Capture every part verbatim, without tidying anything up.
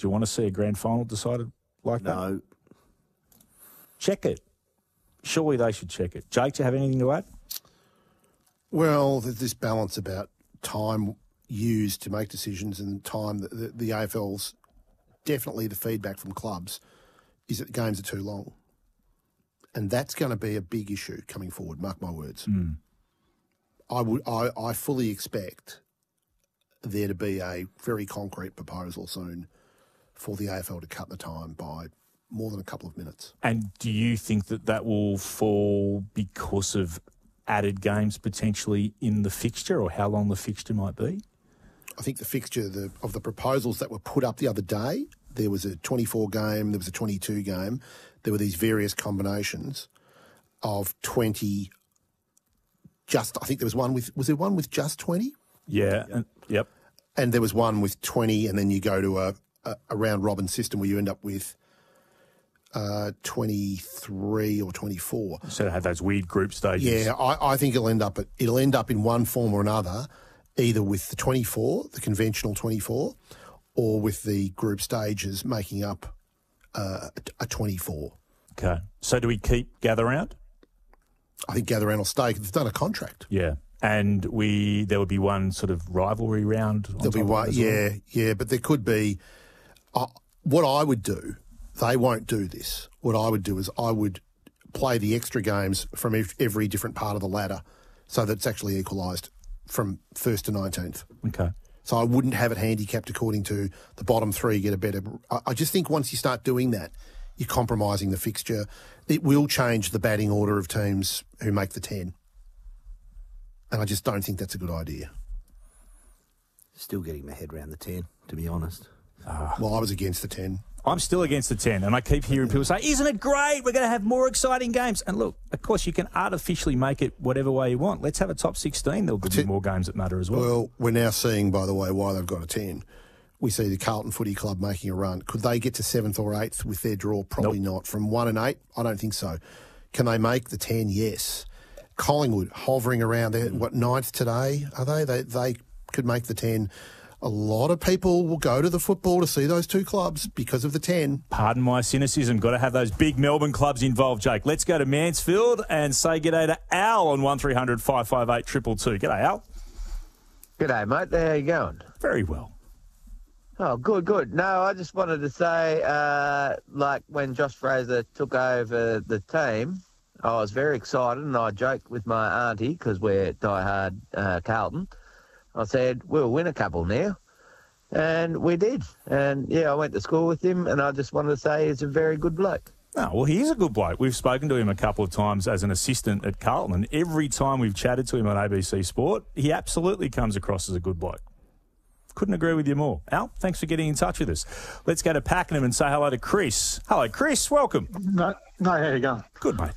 Do you want to see a grand final decided like that? No. Check it. Surely they should check it. Jake, do you have anything to add? Well, there's this balance about time used to make decisions and time that the, the A F L's, definitely the feedback from clubs, is that games are too long. And that's going to be a big issue coming forward, mark my words. Mm. I would, I, I fully expect there to be a very concrete proposal soon for the A F L to cut the time by more than a couple of minutes. And do you think that that will fall because of added games potentially in the fixture, or how long the fixture might be? I think the fixture the, of the proposals that were put up the other day, there was a twenty-four game, there was a twenty-two game. There were these various combinations of twenty. Just, I think there was one with, was there one with just twenty? Yeah, and, yep. And there was one with twenty, and then you go to a, a, a round robin system where you end up with uh, twenty-three or twenty-four. So it had those weird group stages. Yeah, I, I think it'll end up at, it'll end up in one form or another, either with the twenty-four, the conventional twenty-four, or with the group stages making up uh, a twenty-four. Okay. So do we keep Gather Round? I think Gather Round will stay. They've done a contract. Yeah. And we there would be one sort of rivalry round. On There'll be one, yeah, well. yeah. But there could be. Uh, what I would do, they won't do this. What I would do is I would play the extra games from every different part of the ladder, so that it's actually equalised from first to nineteenth. Okay. So I wouldn't have it handicapped according to the bottom three get a better. I, I just think once you start doing that, you're compromising the fixture. It will change the batting order of teams who make the ten. And I just don't think that's a good idea. Still getting my head around the ten, to be honest. Uh, well, I was against the ten. I'm still against the ten, and I keep hearing people say, isn't it great? We're going to have more exciting games. And look, of course, you can artificially make it whatever way you want. Let's have a top sixteen. There'll be more games that matter as well. Well, we're now seeing, by the way, why they've got a ten. We see the Carlton Footy Club making a run. Could they get to seventh or eighth with their draw? Probably nope. not. From one and eight, I don't think so. Can they make the ten? Yes. Collingwood hovering around there. What, ninth today? Are they? They they could make the ten. A lot of people will go to the football to see those two clubs because of the ten. Pardon my cynicism. Got to have those big Melbourne clubs involved, Jake. Let's go to Mansfield and say g'day to Al on one three hundred five five eight two two two. G'day, Al. G'day, mate. How you going? Very well. Oh, good, good. No, I just wanted to say, uh, like when Josh Fraser took over the team, I was very excited, and I joked with my auntie, because we're diehard uh, Carlton. I said, we'll win a couple now. And we did. And, yeah, I went to school with him, and I just wanted to say he's a very good bloke. Oh, well, he is a good bloke. We've spoken to him a couple of times as an assistant at Carlton, and every time we've chatted to him on A B C Sport, he absolutely comes across as a good bloke. Couldn't agree with you more. Al, thanks for getting in touch with us. Let's go to Pakenham and say hello to Chris. Hello, Chris. Welcome. No, no, how you going? Good, mate.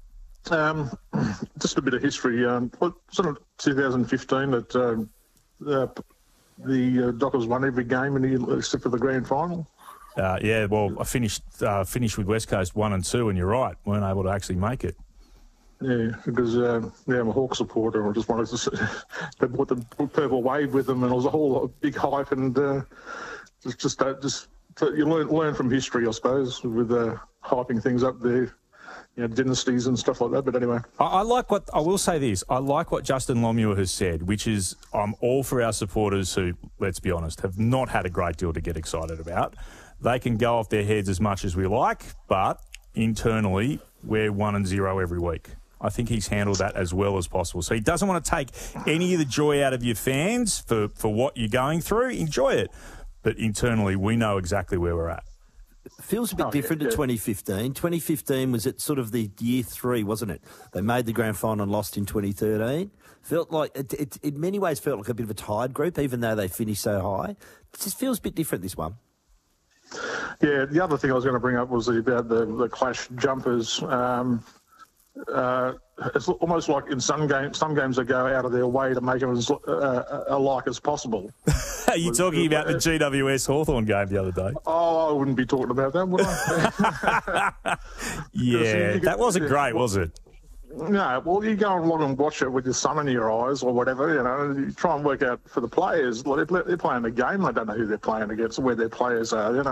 Um, just a bit of history. Um, wasn't it twenty fifteen that um, uh, the uh, Dockers won every game in the, except for the grand final? Uh, yeah, well, I finished uh, finished with West Coast one and two, and you're right, weren't able to actually make it. Yeah, because uh, yeah, I'm a Hawk supporter. I just wanted to see, they brought the purple wave with them, and it was a whole big hype. And uh, just just uh, just you learn learn from history, I suppose, with uh, hyping things up there, you know, dynasties and stuff like that. But anyway, I, I like what I will say. This I like what Justin Longmuir has said, which is I'm all for our supporters who, let's be honest, have not had a great deal to get excited about. They can go off their heads as much as we like, but internally we're one and zero every week. I think he's handled that as well as possible. So he doesn't want to take any of the joy out of your fans for, for what you're going through. Enjoy it. But internally, we know exactly where we're at. It feels a bit oh, different yeah, yeah. to twenty fifteen. twenty fifteen was at sort of the year three, wasn't it? They made the grand final and lost in twenty thirteen. Felt like, it, it, in many ways, felt like a bit of a tired group, even though they finished so high. It just feels a bit different, this one. Yeah, the other thing I was going to bring up was about the, the clash jumpers. Um, Uh, it's almost like in some games, some games they go out of their way to make them as uh, alike as possible. Are you talking about the G W S Hawthorn game the other day? Oh, I wouldn't be talking about that, would I? Yeah, that wasn't great, was it? No, well, you go along and watch it with your son in your eyes or whatever, you know, you try and work out for the players. They're playing the game. They don't know who they're playing against or where their players are, you know.